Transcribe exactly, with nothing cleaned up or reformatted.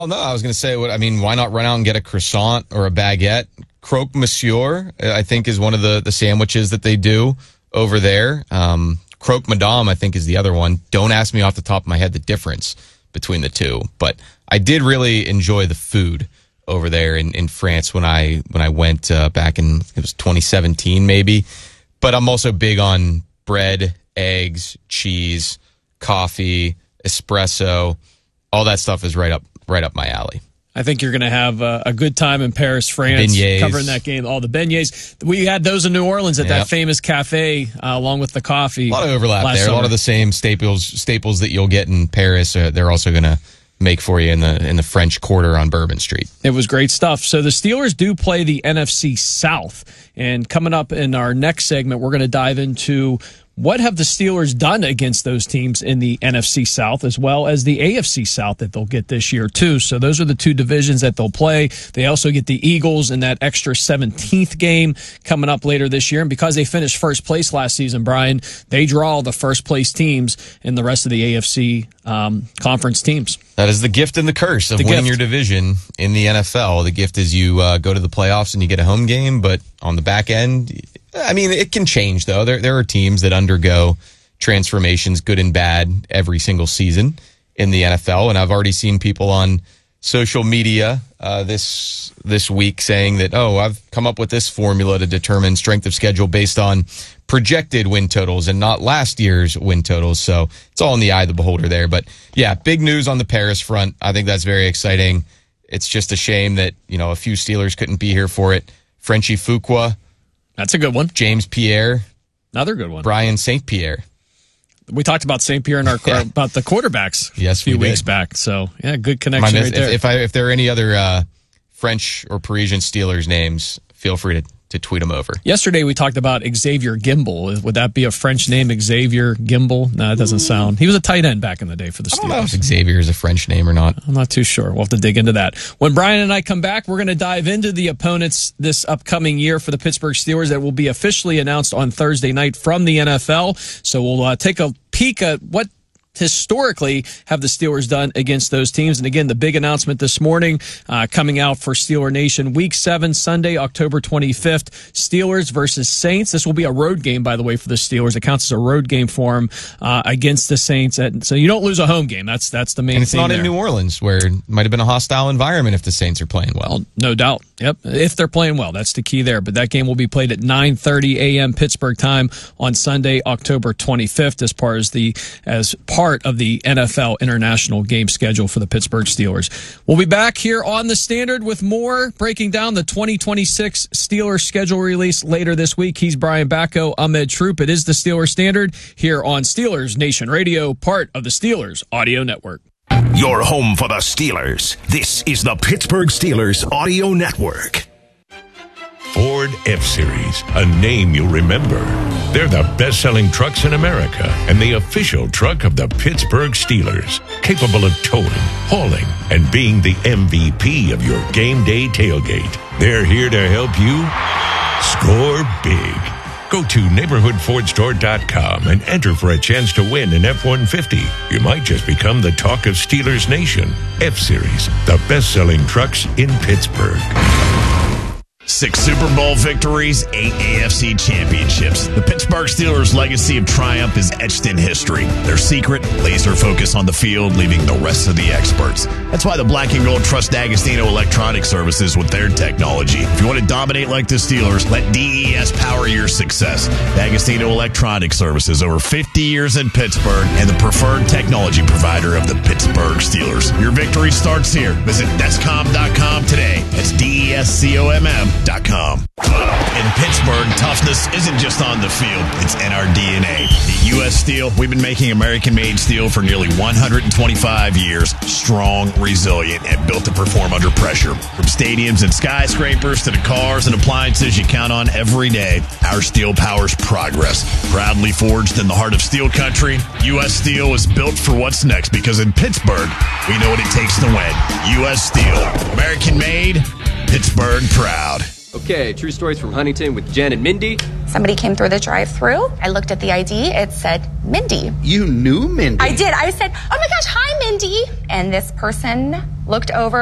Oh, no, I was going to say, what I mean, why not run out and get a croissant or a baguette? Croque Monsieur, I think, is one of the, the sandwiches that they do over there. Um, Croque Madame, I think, is the other one. Don't ask me off the top of my head the difference between the two. But I did really enjoy the food over there in, in France when I when I went uh, back in, it was twenty seventeen maybe. But I'm also big on bread, eggs, cheese, coffee, espresso. All that stuff is right up right up my alley. I think you're going to have a, a good time in Paris, France, beignets. Covering that game. All the beignets. We had those in New Orleans at yep. that famous cafe, uh, along with the coffee. A lot of overlap there. Summer. A lot of the same staples staples that you'll get in Paris. Uh, they're also going to make for you in the in the French Quarter on Bourbon Street. It was great stuff. So the Steelers do play the N F C South. And coming up in our next segment, we're going to dive into what have the Steelers done against those teams in the N F C South, as well as the A F C South that they'll get this year, too. So those are the two divisions that they'll play. They also get the Eagles in that extra seventeenth game coming up later this year. And because they finished first place last season, Brian, they draw the first place teams in the rest of the A F C um, conference teams. That is the gift and the curse of the winning gift. your division in the N F L. The gift is you uh, go to the playoffs and you get a home game, but on the back end, I mean, it can change, though. There there are teams that undergo transformations, good and bad, every single season in the N F L. And I've already seen people on social media uh, this this week saying that, oh, I've come up with this formula to determine strength of schedule based on projected win totals and not last year's win totals. So it's all in the eye of the beholder there. But, yeah, big news on the Paris front. I think that's very exciting. It's just a shame that, you know, a few Steelers couldn't be here for it. Frenchie Fuqua. That's a good one. James Pierre. Another good one. Brian Saint Pierre. We talked about Saint Pierre in our yeah. about the quarterbacks yes, a few we weeks did. back. So, yeah, good connection miss, right there. If, if, I, if there are any other uh, French or Parisian Steelers names, feel free to, to tweet them over. Yesterday we talked about Xavier Gimble. Would that be a French name, Xavier Gimble? No, it doesn't sound. He was a tight end back in the day for the Steelers. I don't know if Xavier is a French name or not. I'm not too sure. We'll have to dig into that. When Brian and I come back, we're going to dive into the opponents this upcoming year for the Pittsburgh Steelers that will be officially announced on Thursday night from the N F L. So we'll uh, take a peek at what historically have the Steelers done against those teams. And again, the big announcement this morning uh, coming out for Steeler Nation, Week seven, Sunday, October twenty-fifth, Steelers versus Saints. This will be a road game, by the way, for the Steelers. It counts as a road game for them uh, against the Saints. And so you don't lose a home game. That's that's the main and it's thing not there. In New Orleans, where it might have been a hostile environment if the Saints are playing well. well. No doubt. Yep. If they're playing well, that's the key there. But that game will be played at nine thirty a.m. Pittsburgh time on Sunday, October twenty-fifth, as part as the as part of the N F L international game schedule for the Pittsburgh Steelers. We'll be back here on The Standard with more, breaking down the twenty twenty-six Steelers schedule release later this week. He's Brian Bacco, Ahmed Troop. It is the Steelers Standard here on Steelers Nation Radio, part of the Steelers Audio Network. Your home for the Steelers. This is the Pittsburgh Steelers Audio Network. Ford F-Series, a name you'll remember. They're the best-selling trucks in America and the official truck of the Pittsburgh Steelers, capable of towing, hauling, and being the M V P of your game day tailgate. They're here to help you score big. Go to neighborhood ford store dot com and enter for a chance to win an F one fifty. You might just become the talk of Steelers Nation. F-Series, the best-selling trucks in Pittsburgh. Six Super Bowl victories, eight A F C championships. The Pittsburgh Steelers' legacy of triumph is etched in history. Their secret, laser focus on the field, leaving the rest of the experts. That's why the Black and Gold trust D'Agostino Electronic Services with their technology. If you want to dominate like the Steelers, let D E S power your success. D'Agostino Electronic Services, over fifty years in Pittsburgh, and the preferred technology provider of the Pittsburgh Steelers. Your victory starts here. Visit Descom dot com today. That's D E S C O M M dot com. In Pittsburgh, toughness isn't just on the field, it's in our D N A. At U S Steel, we've been making American-made steel for nearly one hundred twenty-five years. Strong, resilient, and built to perform under pressure. From stadiums and skyscrapers to the cars and appliances you count on every day, our steel powers progress. Proudly forged in the heart of steel country, U S Steel is built for what's next, because in Pittsburgh, we know what it takes to win. U S Steel. American-made, Pittsburgh proud. Okay, true stories from Huntington with Jen and Mindy. Somebody came through the drive-thru. I looked at the I D. It said Mindy. You knew Mindy? I did. I said, oh my gosh, hi, Mindy. And this person looked over